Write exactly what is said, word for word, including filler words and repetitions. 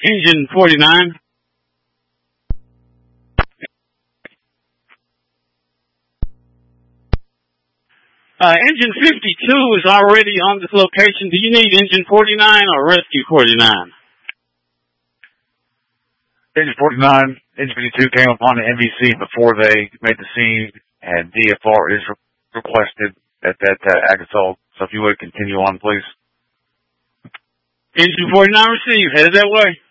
Engine forty-nine. Uh, engine fifty-two is already on this location. Do you need engine forty-nine or rescue forty-nine? Engine forty-nine, engine fifty-two came upon the M V C before they made the scene, and D F R is re- requested at that uh, Agatol. So if you would continue on, please. Engine forty-nine received. Headed that way.